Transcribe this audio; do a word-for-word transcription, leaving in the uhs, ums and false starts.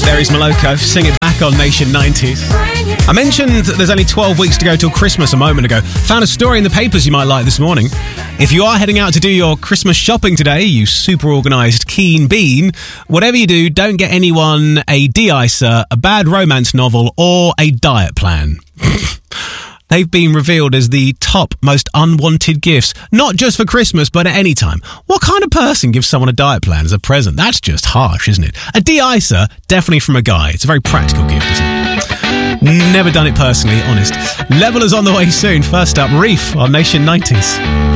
There is Moloko. Sing it back on Nation nineties. I mentioned that there's only twelve weeks to go till Christmas a moment ago. Found a story in the papers you might like this morning. If you are heading out to do your Christmas shopping today, you super organised keen bean, whatever you do, don't get anyone a de-icer, a bad romance novel, or a diet plan. They've been revealed as the top most unwanted gifts, not just for Christmas, but at any time. What kind of person gives someone a diet plan as a present? That's just harsh, isn't it? A de-icer, definitely from a guy. It's a very practical gift, isn't it? Never done it personally, honest. Levelers on the way soon. First up, Reef on Nation nineties.